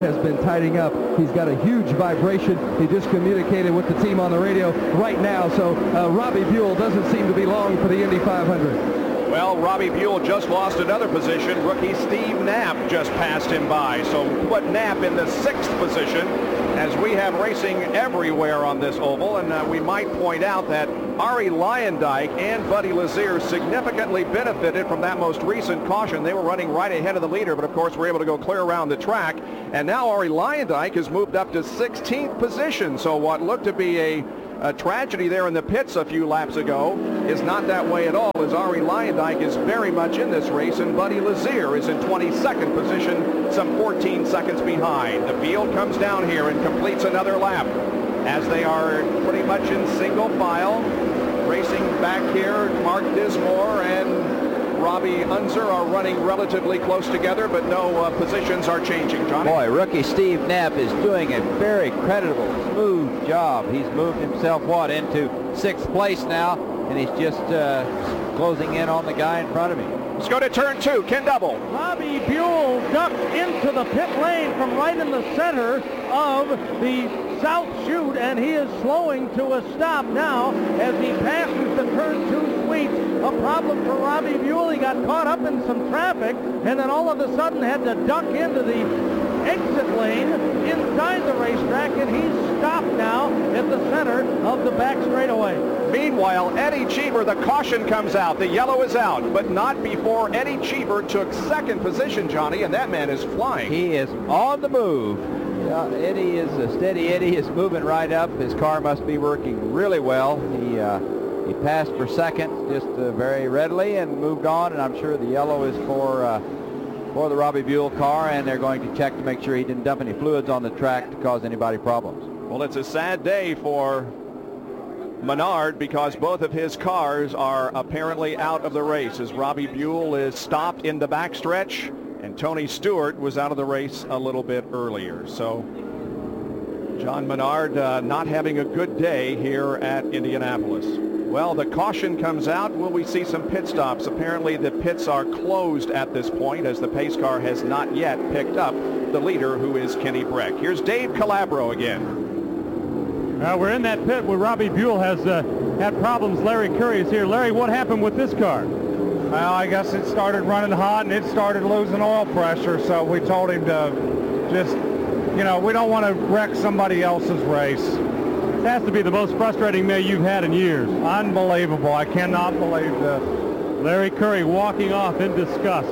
has been tidying up. He's got a huge vibration. He just communicated with the team on the radio right now, so Robbie Buell doesn't seem to be long for the Indy 500. Well, Robbie Buell just lost another position. Rookie Steve Knapp just passed him by. So put Knapp in the 6th position as we have racing everywhere on this oval. And we might point out that Arie Luyendyk and Buddy Lazier significantly benefited from that most recent caution. They were running right ahead of the leader, but of course were able to go clear around the track. And now Arie Luyendyk has moved up to 16th position. So what looked to be a tragedy there in the pits a few laps ago is not that way at all, as Arie Luyendyk is very much in this race, and Buddy Lazier is in 22nd position, some 14 seconds behind. The field comes down here and completes another lap as they are pretty much in single file. Racing back here, Mark Dismore and Robbie Unser are running relatively close together, but no positions are changing. Johnny? Boy, rookie Steve Knapp is doing a very creditable, smooth job. He's moved himself, into 6th place now, and he's just closing in on the guy in front of him. Let's go to turn 2, Ken Double. Robbie Buell ducked into the pit lane from right in the center of the south chute, and he is slowing to a stop now as he passes the turn 2 sweep. A problem for Robbie Buell. He got caught up in some traffic and then all of a sudden had to duck into the exit lane inside the racetrack, and he's stopped now at the center of the back straightaway. Meanwhile, Eddie Cheever, the caution comes out. The yellow is out, but not before Eddie Cheever took 2nd position, Johnny, and that man is flying. He is on the move. Eddie is a steady Eddie is moving right up. His car must be working really well. He passed for 2nd just very readily and moved on, and I'm sure the yellow is for the Robbie Buell car, and they're going to check to make sure he didn't dump any fluids on the track to cause anybody problems. Well, it's a sad day for Menard because both of his cars are apparently out of the race as Robbie Buell is stopped in the backstretch and Tony Stewart was out of the race a little bit earlier. So John Menard not having a good day here at Indianapolis. Well, the caution comes out. Will we see some pit stops? Apparently the pits are closed at this point as the pace car has not yet picked up the leader, who is Kenny Breck. Here's Dave Calabro again. We're in that pit where Robbie Buell has had problems. Larry Curry is here. Larry, what happened with this car? Well, I guess it started running hot and it started losing oil pressure, so we told him to just, we don't want to wreck somebody else's race. This has to be the most frustrating day you've had in years. Unbelievable. I cannot believe this. Larry Curry walking off in disgust.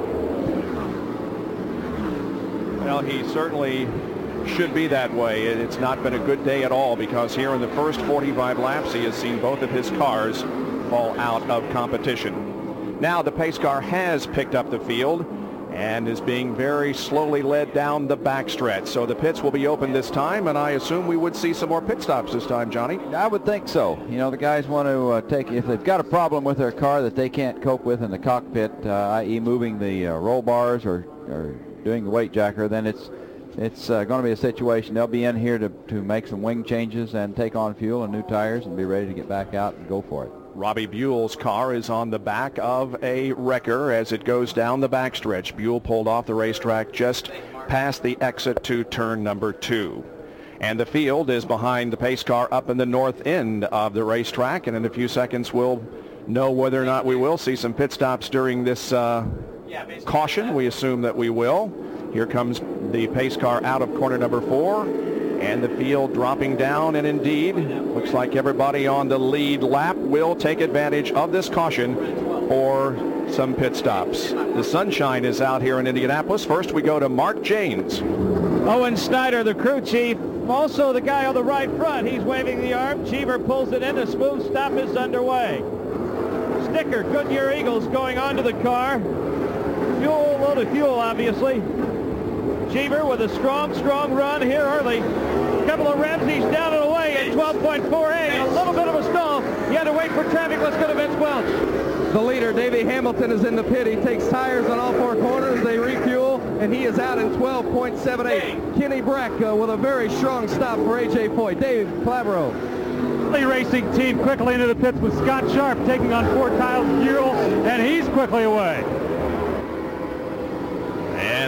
Well, he certainly should be that way. It's not been a good day at all because here in the first 45 laps he has seen both of his cars fall out of competition. Now the pace car has picked up the field and is being very slowly led down the backstretch. So the pits will be open this time, and I assume we would see some more pit stops this time, Johnny. I would think so. The guys want to take, if they've got a problem with their car that they can't cope with in the cockpit, i.e. moving the roll bars or doing the weight jacker, then it's going to be a situation. They'll be in here to make some wing changes and take on fuel and new tires and be ready to get back out and go for it. Robbie Buell's car is on the back of a wrecker as it goes down the backstretch. Buell pulled off the racetrack just past the exit to turn number 2. And the field is behind the pace car up in the north end of the racetrack. And in a few seconds, we'll know whether or not we will see some pit stops during this caution. We assume that we will. Here comes the pace car out of corner number 4. And the field dropping down, and indeed, looks like everybody on the lead lap will take advantage of this caution for some pit stops. The sunshine is out here in Indianapolis. First, we go to Mark Jaynes. Owen Snyder, the crew chief, also the guy on the right front. He's waving the arm. Cheever pulls it in. A smooth stop is underway. Sticker, Goodyear Eagles going onto the car. Fuel, load of fuel, obviously. Cheever with a strong run here early. Couple of revs, he's down and away at 12.48. A little bit of a stall. He had to wait for traffic. Let's go to Vince Welch. The leader, Davey Hamilton, is in the pit. He takes tires on all 4 corners. They refuel, and he is out in 12.78. Kenny Breck with a very strong stop for A.J. Foyt. Dave Calabro. The racing team quickly into the pits with Scott Sharp taking on 4 tiles fuel, and he's quickly away. And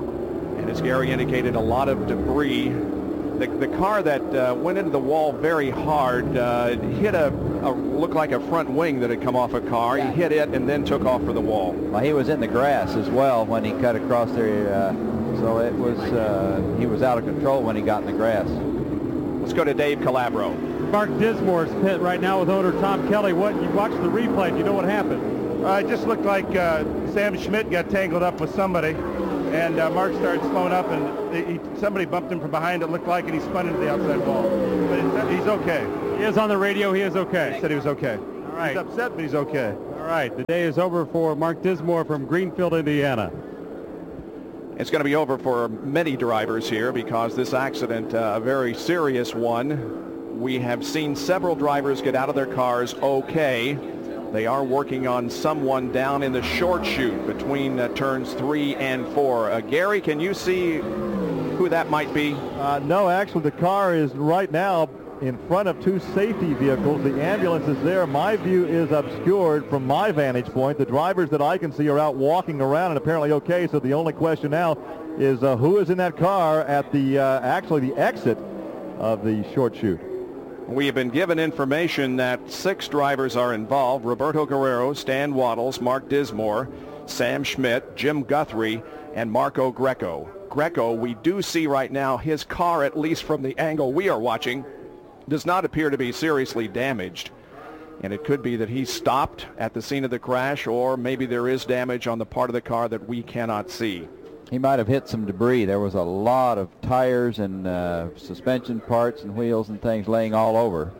as Gary indicated, a lot of debris. The car that went into the wall very hard hit looked like a front wing that had come off a car. He hit it and then took off for the wall. Well, he was in the grass as well when he cut across there, so it was he was out of control when he got in the grass. Let's go to Dave Calabro. Mark Dismore's pit right now with owner Tom Kelly. What you watched the replay? Do you know what happened? It just looked like Sam Schmidt got tangled up with somebody, and Mark started slowing up, and somebody bumped him from behind, it looked like, and he spun into the outside wall. But he's okay. He is on the radio. He is okay. He said he was okay. All right. He's upset, but he's okay. All right. The day is over for Mark Dismore from Greenfield, Indiana. It's going to be over for many drivers here because this accident, a very serious one. We have seen several drivers get out of their cars okay. They are working on someone down in the short chute between turns 3 and 4. Gary, can you see who that might be? No, actually, the car is right now in front of two safety vehicles. The ambulance is there. My view is obscured from my vantage point. The drivers that I can see are out walking around and apparently okay. So the only question now is who is in that car at the actually the exit of the short chute. We have been given information that 6 drivers are involved: Roberto Guerrero, Stan Waddles, Mark Dismore, Sam Schmidt, Jim Guthrie, and Marco Greco. Greco, we do see right now his car, at least from the angle we are watching, does not appear to be seriously damaged. And it could be that he stopped at the scene of the crash, or maybe there is damage on the part of the car that we cannot see. He might have hit some debris. There was a lot of tires and suspension parts and wheels and things laying all over.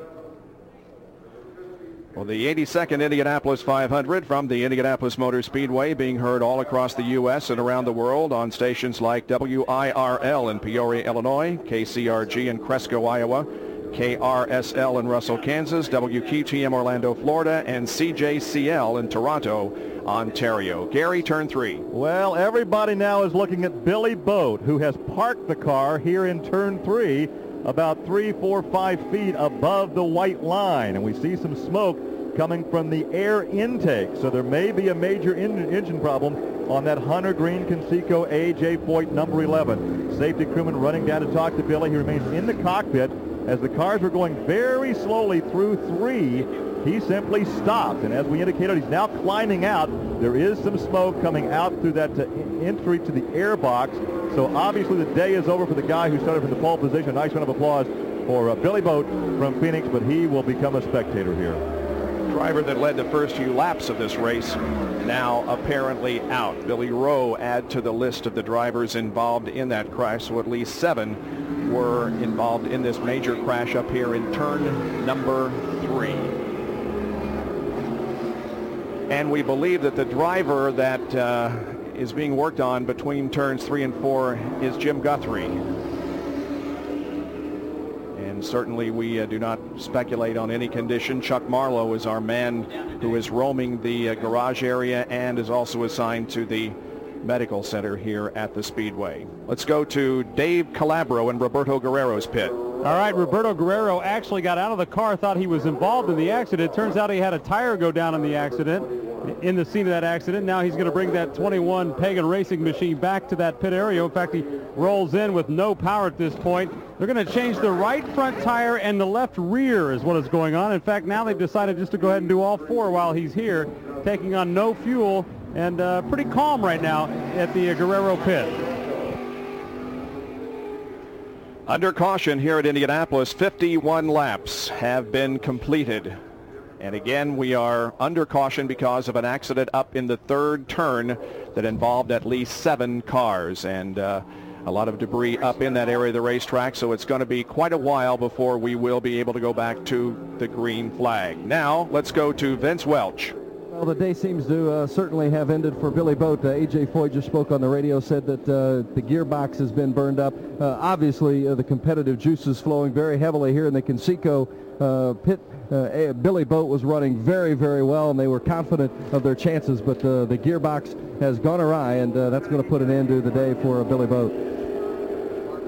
Well, the 82nd Indianapolis 500 from the Indianapolis Motor Speedway being heard all across the U.S. and around the world on stations like WIRL in Peoria, Illinois, KCRG in Cresco, Iowa, KRSL in Russell, Kansas, WQTM Orlando, Florida, and CJCL in Toronto, Ontario. Gary, turn 3. Well, everybody now is looking at Billy Boat, who has parked the car here in turn 3 about 3, 4, 5 feet above the white line, and we see some smoke coming from the air intake. So there may be a major engine problem on that Hunter Green Conseco A.J. Foyt number 11. Safety crewman running down to talk to Billy. He remains in the cockpit. As the cars were going very slowly through 3, he simply stopped, and as we indicated, he's now climbing out. There is some smoke coming out through that entry to the air box. So obviously the day is over for the guy who started from the pole position. A nice round of applause for Billy Boat from Phoenix, but he will become a spectator here. Driver that led the first few laps of this race now apparently out. Billy Rowe add to the list of the drivers involved in that crash, so at least 7 were involved in this major crash up here in turn number 3. And we believe that the driver that is being worked on between turns 3 and 4 is Jim Guthrie. And certainly we do not speculate on any condition. Chuck Marlowe is our man who is roaming the garage area and is also assigned to the medical center here at the Speedway. Let's go to Dave Calabro and Roberto Guerrero's pit. All right, Roberto Guerrero actually got out of the car, thought he was involved in the accident. Turns out he had a tire go down in the accident, in the scene of that accident. Now he's going to bring that 21 Pagan Racing machine back to that pit area. In fact, he rolls in with no power at this point. They're going to change the right front tire and the left rear is what is going on. In fact, now they've decided just to go ahead and do all 4 while he's here, taking on no fuel, and pretty calm right now at the Guerrero pit. Under caution here at Indianapolis, 51 laps have been completed. And again, we are under caution because of an accident up in the 3rd turn that involved at least 7 cars and a lot of debris up in that area of the racetrack. So it's going to be quite a while before we will be able to go back to the green flag. Now, let's go to Vince Welch. Well, the day seems to certainly have ended for Billy Boat. A.J. Foyt just spoke on the radio, said that the gearbox has been burned up. Obviously, the competitive juices flowing very heavily here in the Conseco pit. Billy Boat was running very, very well, and they were confident of their chances, but the gearbox has gone awry, and that's going to put an end to the day for Billy Boat.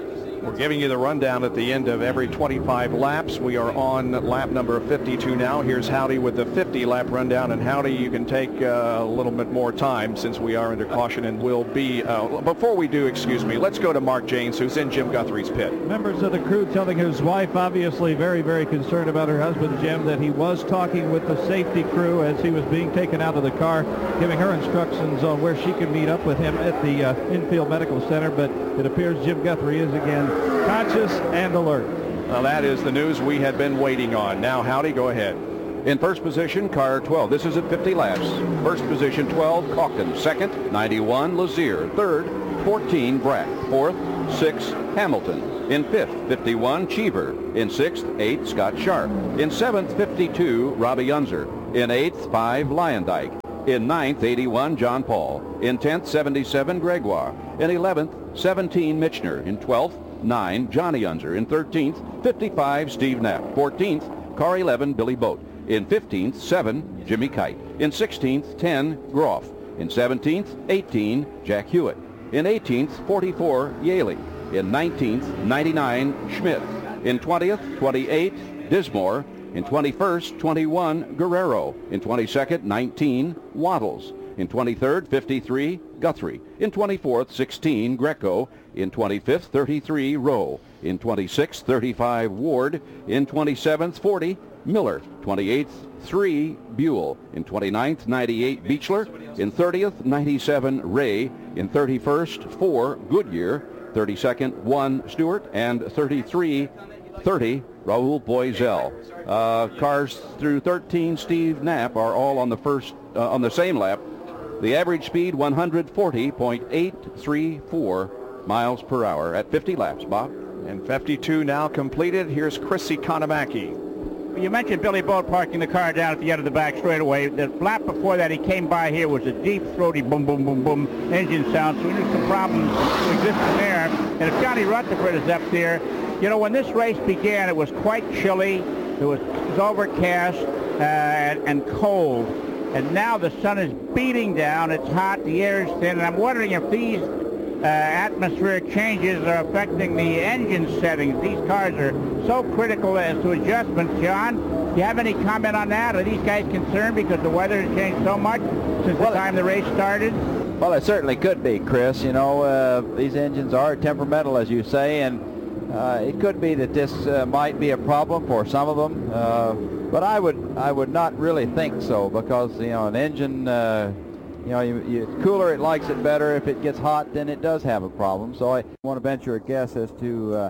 We're giving you the rundown at the end of every 25 laps. We are on lap number 52 now. Here's Howdy with the 50-lap rundown. And Howdy, you can take a little bit more time since we are under caution and will be. Before we do, excuse me, let's go to Mark Janes, who's in Jim Guthrie's pit. Members of the crew telling his wife, obviously very, very concerned about her husband, Jim, that he was talking with the safety crew as he was being taken out of the car, giving her instructions on where she could meet up with him at the infield medical center. But it appears Jim Guthrie is again conscious and alert. Well, that is the news we had been waiting on. Now, Howdy, go ahead. In first position, car 12. This is at 50 laps. First position, 12, Calkins. Second, 91, Lazier. Third, 14, Brack. Fourth, 6, Hamilton. In fifth, 51, Cheever. In sixth, 8, Scott Sharp. In seventh, 52, Robbie Unser. In eighth, 5, Lyondike. In ninth, 81, John Paul. In 10th, 77, Gregoire. In 11th, 17, Michener. In 12th, 9, Johnny Unser. In 13th, 55, Steve Knapp. 14th, car 11, Billy Boat. In 15th, 7, Jimmy Kite. In 16th, 10, Groff. In 17th, 18, Jack Hewitt. In 18th, 44, Yaley. In 19th, 99, Schmidt. In 20th, 28, Dismore. In 21st, 21, Guerrero. In 22nd, 19, Waddles. In 23rd, 53, Guthrie. In 24th, 16, Greco. In 25th, 33, Rowe. In 26th, 35, Ward. In 27th, 40, Miller. 28th, 3, Buell. In 29th, 98, Beechler. In 30th, 97, Ray. In 31st, 4, Goodyear. 32nd, 1, Stewart. And 33, 30, Raul Boisel. Cars through 13, Steve Knapp, are all on the same lap. The average speed 140.834 miles per hour at 50 laps. Bob? And 52 now completed. Here's Chris Economaki. You mentioned Billy Boat parking the car down at the end of the back straightaway. The lap before that he came by here was a deep, throaty boom, boom, boom, boom engine sound. So we knew some problems existing there. And if Johnny Rutherford is up there, you know, when this race began, it was quite chilly. It was overcast and cold. And now the sun is beating down. It's hot. The air is thin. And I'm wondering if these atmospheric changes are affecting the engine settings. These cars are so critical as to adjustments. John, do you have any comment on that? Are these guys concerned because the weather has changed so much since the time the race started? Well, it certainly could be, Chris. You know, these engines are temperamental, as you say, and it could be that this might be a problem for some of them. But I would not really think so, because, you know, an engine, you know, it's cooler, it likes it better. If it gets hot, then it does have a problem. So I want to venture a guess as to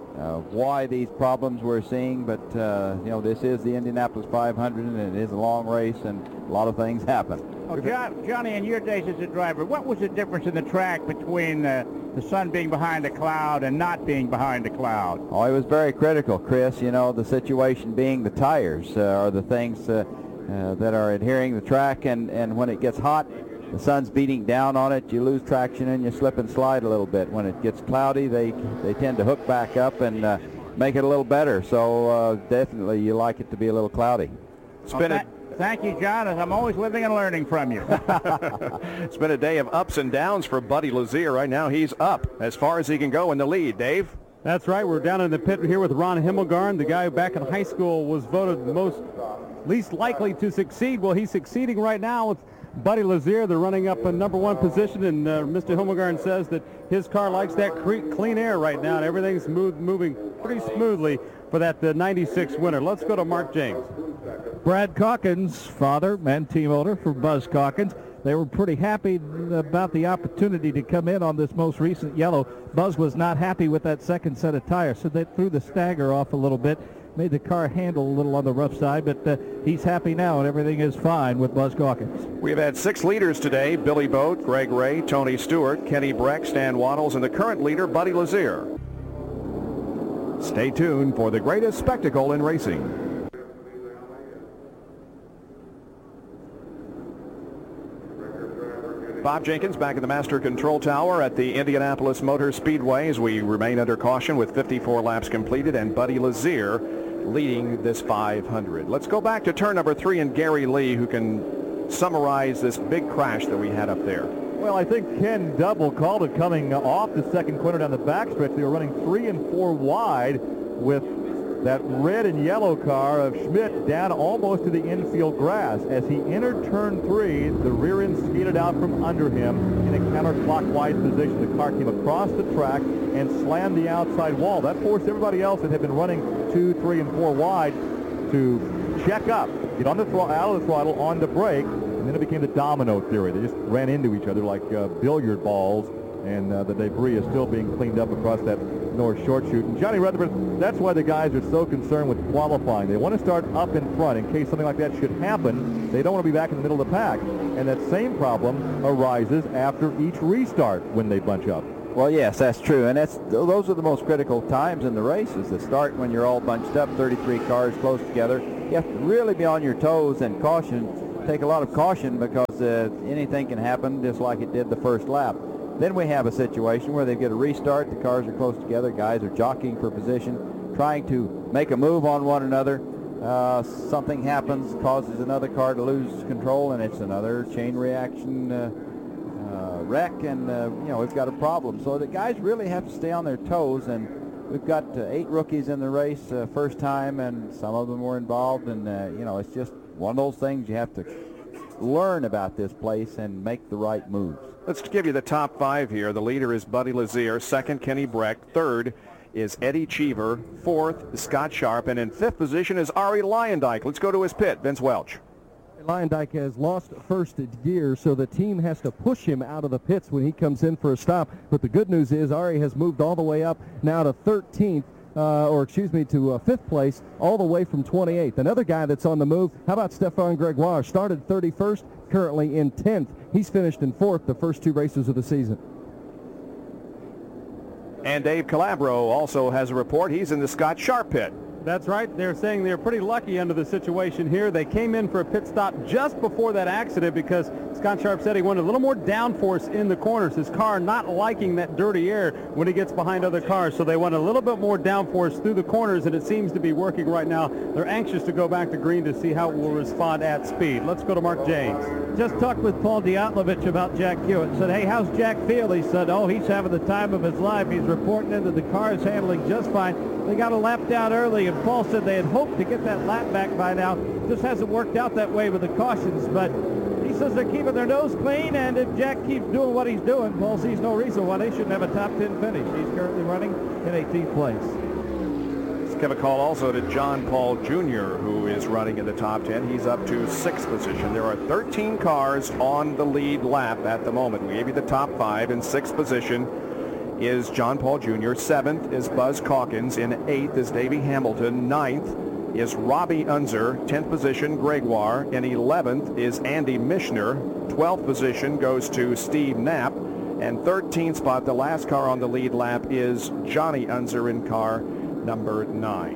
why these problems we're seeing. But, you know, this is the Indianapolis 500, and it is a long race, and a lot of things happen. Oh, Johnny, in your days as a driver, what was the difference in the track between the sun being behind a cloud and not being behind a cloud? Oh, it was very critical, Chris. You know, the situation being the tires are the things that are adhering the track, and when it gets hot, the sun's beating down on it, you lose traction and you slip and slide a little bit. When it gets cloudy, they tend to hook back up and make it a little better. So definitely you like it to be a little cloudy. Thank you, John. I'm always living and learning from you. It's been a day of ups and downs for Buddy Lazier. Right now he's up as far as he can go in the lead. Dave? That's right. We're down in the pit here with Ron Himmelgarn, the guy who back in high school was voted the least likely to succeed. Well, he's succeeding right now with Buddy Lazier. They're running up a number one position, and Mr. Himmelgarn says that his car likes that clean air right now, and everything's moving pretty smoothly for that 96 winner. Let's go to Mark James. Brad Calkins, father and team owner for Buzz Calkins. They were pretty happy about the opportunity to come in on this most recent yellow. Buzz was not happy with that second set of tires, so they threw the stagger off a little bit, made the car handle a little on the rough side, but he's happy now, and everything is fine with Buzz Calkins. We've had 6 leaders today: Billy Boat, Greg Ray, Tony Stewart, Kenny Breck, Stan Waddles, and the current leader, Buddy Lazier. Stay tuned for the greatest spectacle in racing. Bob Jenkins back at the Master Control Tower at the Indianapolis Motor Speedway as we remain under caution with 54 laps completed, and Buddy Lazier leading this 500. Let's go back to turn number 3 and Gary Lee, who can summarize this big crash that we had up there. Well, I think Ken Double called it coming off the second corner down the backstretch. They were running 3 and 4 wide with that red and yellow car of Schmidt down almost to the infield grass. As he entered turn 3, the rear end skated out from under him in a counterclockwise position. The car came across the track and slammed the outside wall. That forced everybody else that had been running 2, 3, and 4 wide to check up, get on the out of the throttle, on the brake, and then it became the domino theory. They just ran into each other like billiard balls, and the debris is still being cleaned up across that North Short Chute. And Johnny Rutherford, that's why the guys are so concerned with qualifying. They want to start up in front in case something like that should happen. They don't want to be back in the middle of the pack. And that same problem arises after each restart when they bunch up. Well, yes, that's true, and those are the most critical times in the race, is the start when you're all bunched up, 33 cars close together. You have to really be on your toes and take a lot of caution, because anything can happen, just like it did the first lap. Then we have a situation where they get a restart, the cars are close together, guys are jockeying for position, trying to make a move on one another. Something happens, causes another car to lose control, and it's another chain reaction wreck, and we've got a problem. So the guys really have to stay on their toes, and we've got 8 rookies in the race first time, and some of them were involved, and it's just one of those things you have to learn about this place and make the right moves. Let's give you the top 5 here. The leader is Buddy Lazier, second Kenny Breck, third is Eddie Cheever, fourth Scott Sharp, and in 5th position is Arie Luyendyk. Let's go to his pit. Vince Welch. Luyendyk has lost first gear, so the team has to push him out of the pits when he comes in for a stop. But the good news is Arie has moved all the way up now to 13th, to 5th place, all the way from 28th. Another guy that's on the move, how about Stefan Gregoire? Started 31st, currently in 10th. He's finished in 4th the first 2 races of the season. And Dave Calabro also has a report. He's in the Scott Sharp pit. That's right. They're saying they're pretty lucky under the situation here. They came in for a pit stop just before that accident because Scott Sharp said he wanted a little more downforce in the corners. His car not liking that dirty air when he gets behind other cars, so they want a little bit more downforce through the corners, and it seems to be working right now. They're anxious to go back to green to see how it will respond at speed. Let's go to Mark James. Just talked with Paul Diatlovich about Jack Hewitt. Said, hey, how's Jack feel? He said, oh, he's having the time of his life. He's reporting in that the car is handling just fine. They got a lap down early, and Paul said they had hoped to get that lap back by now. Just hasn't worked out that way with the cautions, but he says they're keeping their nose clean, and if Jack keeps doing what he's doing, Paul sees no reason why they shouldn't have a top 10 finish. He's currently running in 18th place. Let's give a call also to John Paul Jr., who is running in the top 10. He's up to 6th position. There are 13 cars on the lead lap at the moment. We gave you the top 5. In 6th position is John Paul Jr. 7th is Buzz Calkins. In 8th is Davey Hamilton. 9th is Robbie Unser. 10th position, Gregoire. In 11th is Andy Michener. 12th position goes to Steve Knapp. And 13th spot, the last car on the lead lap, is Johnny Unser in car number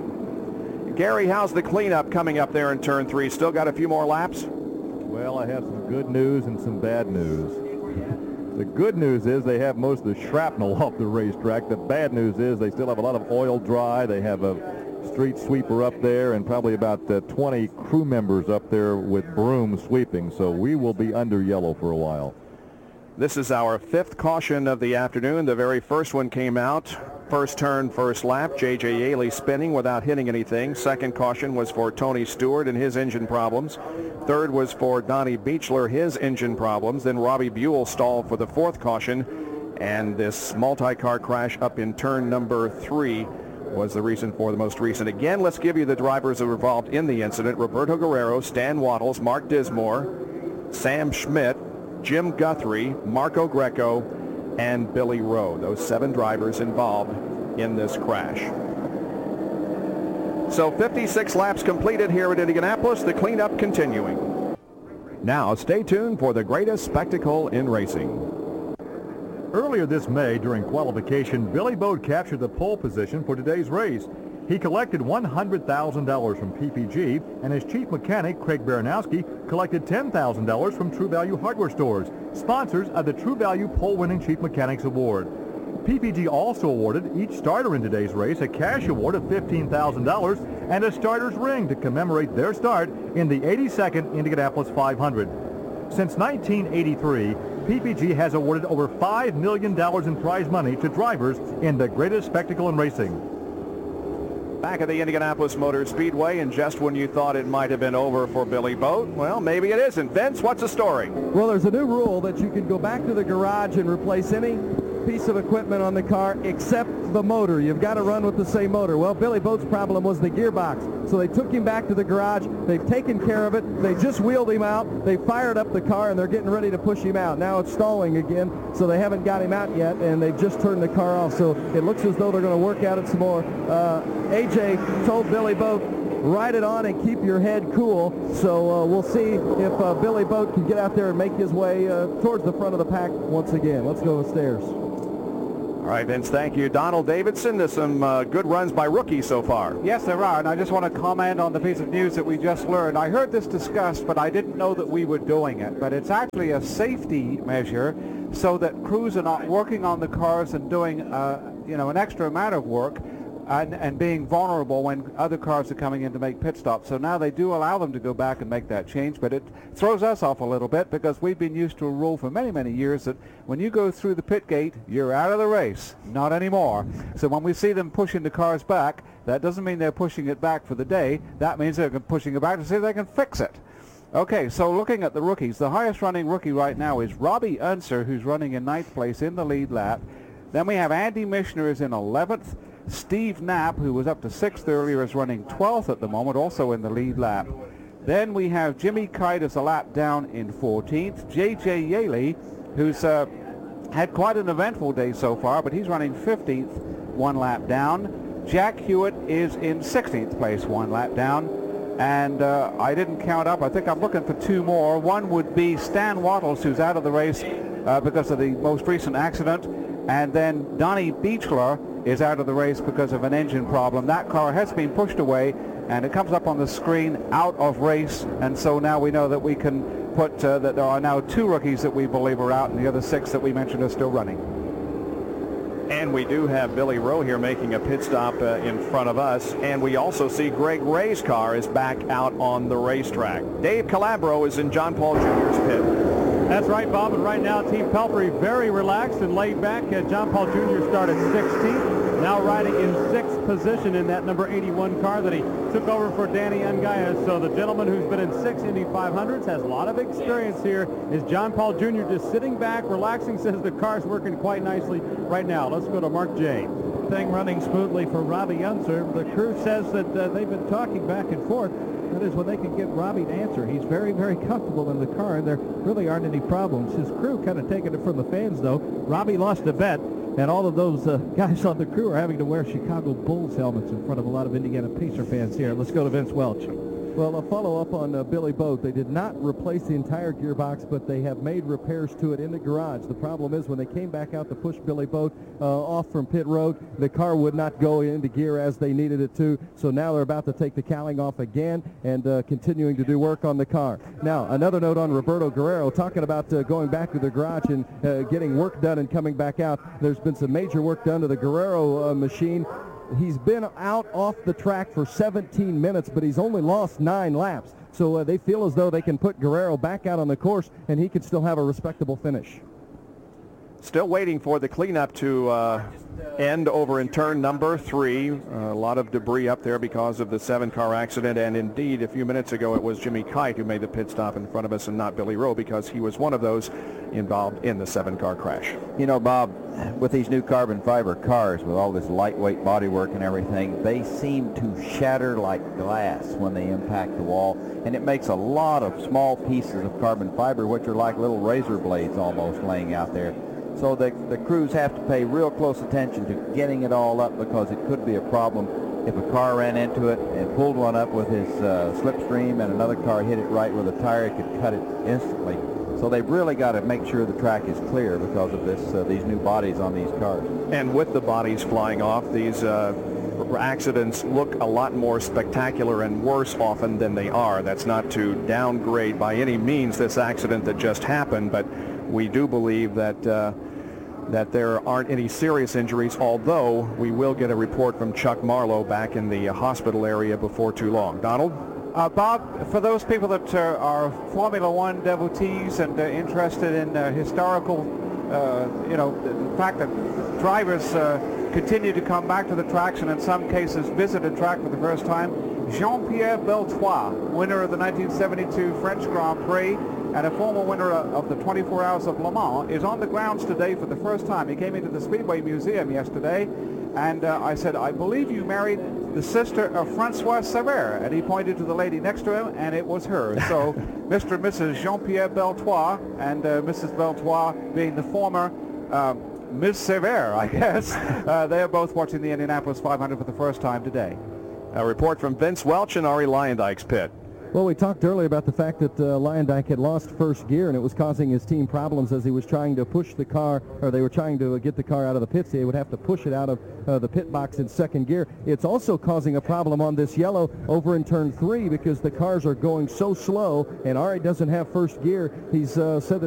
9. Gary, how's the cleanup coming up there in turn 3? Still got a few more laps? Well, I have some good news and some bad news. The good news is they have most of the shrapnel off the racetrack. The bad news is they still have a lot of oil dry. They have a street sweeper up there and probably about 20 crew members up there with brooms sweeping. So we will be under yellow for a while. This is our 5th caution of the afternoon. The very first one came out. First turn, first lap. J.J. Yaley spinning without hitting anything. Second caution was for Tony Stewart and his engine problems. Third was for Donnie Beechler, his engine problems. Then Robbie Buell stalled for the 4th caution. And this multi-car crash up in turn number 3 was the reason for the most recent. Again, let's give you the drivers who were involved in the incident. Roberto Guerrero, Stan Wattles, Mark Dismore, Sam Schmidt, Jim Guthrie, Marco Greco, and Billy Rowe. Those 7 drivers involved in this crash. So 56 laps completed here at Indianapolis, the cleanup continuing. Now stay tuned for the greatest spectacle in racing. Earlier this May during qualification, Billy Bode captured the pole position for today's race. He collected $100,000 from PPG, and his chief mechanic, Craig Baranowski, collected $10,000 from True Value Hardware Stores, sponsors of the True Value Pole-Winning Chief Mechanics Award. PPG also awarded each starter in today's race a cash award of $15,000 and a starter's ring to commemorate their start in the 82nd Indianapolis 500. Since 1983, PPG has awarded over $5 million in prize money to drivers in the greatest spectacle in racing. Back at the Indianapolis Motor Speedway, and just when you thought it might have been over for Billy Boat, well, maybe it isn't. Vince, what's the story? Well, there's a new rule that you can go back to the garage and replace any piece of equipment on the car except the motor. You've got to run with the same motor. Well, Billy Boat's problem was the gearbox. So they took him back to the garage. They've taken care of it. They just wheeled him out. They fired up the car, and they're getting ready to push him out. Now it's stalling again, so they haven't got him out yet, and they've just turned the car off. So it looks as though they're going to work at it some more. AJ told Billy Boat, ride it on and keep your head cool. So we'll see if Billy Boat can get out there and make his way towards the front of the pack once again. Let's go upstairs. All right, Vince, thank you. Donald Davidson, there's some good runs by rookies so far. Yes, there are, and I just want to comment on the piece of news that we just learned. I heard this discussed, but I didn't know that we were doing it. But it's actually a safety measure so that crews are not working on the cars and doing, an extra amount of work and being vulnerable when other cars are coming in to make pit stops. So now they do allow them to go back and make that change, but it throws us off a little bit because we've been used to a rule for many, many years that when you go through the pit gate, you're out of the race. Not anymore. So when we see them pushing the cars back, that doesn't mean they're pushing it back for the day. That means they're pushing it back to see if they can fix it. Okay, so looking at the rookies, the highest running rookie right now is Robbie Unser, who's running in 9th place in the lead lap. Then we have Andy Michener is in 11th. Steve Knapp, who was up to 6th earlier, is running 12th at the moment, also in the lead lap. Then we have Jimmy Kite as a lap down in 14th. J.J. Yaley, who's had quite an eventful day so far, but he's running 15th, 1 lap down. Jack Hewitt is in 16th place, 1 lap down. And I didn't count up. I think I'm looking for 2 more. One would be Stan Wattles, who's out of the race because of the most recent accident. And then Donnie Beechler is out of the race because of an engine problem. That car has been pushed away, and it comes up on the screen out of race. And so now we know that we can put that there are now 2 rookies that we believe are out, and the other 6 that we mentioned are still running. And we do have Billy Rowe here making a pit stop in front of us. And we also see Greg Ray's car is back out on the racetrack. Dave Calabro is in John Paul Jr.'s pit. That's right, Bob. And right now, Team Pelfrey very relaxed and laid back. John Paul Jr. started 16th, now riding in 6th position in that number 81 car that he took over for Danny Ungaya. So the gentleman who's been in 6 Indy 500s has a lot of experience here. Is John Paul Jr. just sitting back, relaxing, says the car's working quite nicely right now. Let's go to Mark James. Thing running smoothly for Robbie Unser. The crew says that they've been talking back and forth. That is when they can get Robbie to answer. He's very, very comfortable in the car, and there really aren't any problems. His crew kind of taking it from the fans, though. Robbie lost a bet, and all of those guys on the crew are having to wear Chicago Bulls helmets in front of a lot of Indiana Pacer fans here. Let's go to Vince Welch. Well, a follow-up on Billy Boat. They did not replace the entire gearbox, but they have made repairs to it in the garage. The problem is when they came back out to push Billy Boat off from pit road, the car would not go into gear as they needed it to. So now they're about to take the cowling off again and continuing to do work on the car. Now, another note on Roberto Guerrero, talking about going back to the garage and getting work done and coming back out. There's been some major work done to the Guerrero machine. He's been out off the track for 17 minutes, but he's only lost 9 laps. So they feel as though they can put Guerrero back out on the course, and he could still have a respectable finish. Still waiting for the cleanup to end over in turn number 3. A lot of debris up there because of the 7-car accident. And indeed, a few minutes ago, it was Jimmy Kite who made the pit stop in front of us and not Billy Rowe, because he was one of those involved in the 7-car crash. You know, Bob, with these new carbon fiber cars, with all this lightweight bodywork and everything, they seem to shatter like glass when they impact the wall. And it makes a lot of small pieces of carbon fiber, which are like little razor blades almost laying out there. So the crews have to pay real close attention to getting it all up, because it could be a problem if a car ran into it and pulled one up with his slipstream and another car hit it right with a tire. It could cut it instantly. So they've really got to make sure the track is clear because of this these new bodies on these cars. And with the bodies flying off, these accidents look a lot more spectacular and worse often than they are. That's not to downgrade by any means this accident that just happened, but we do believe that that there aren't any serious injuries, although we will get a report from Chuck Marlowe back in the hospital area before too long. Donald? Bob, for those people that are Formula One devotees and interested in historical, the fact that drivers continue to come back to the tracks and in some cases visit a track for the first time, Jean-Pierre Beltois, winner of the 1972 French Grand Prix and a former winner of the 24 Hours of Le Mans, is on the grounds today for the first time. He came into the Speedway Museum yesterday, and I said, I believe you married the sister of Francois Sever, and he pointed to the lady next to him, and it was her. So Mr. and Mrs. Jean-Pierre Beltois, and Mrs. Beltois being the former Ms. Sever, I guess. They are both watching the Indianapolis 500 for the first time today. A report from Vince Welch in Ari Leyendijk's pit. Well, we talked earlier about the fact that Leyendijk had lost first gear, and it was causing his team problems as he was trying to push the car, or they were trying to get the car out of the pits. They would have to push it out of the pit box in second gear. It's also causing a problem on this yellow over in turn 3 because the cars are going so slow, and Ari doesn't have first gear. He's said that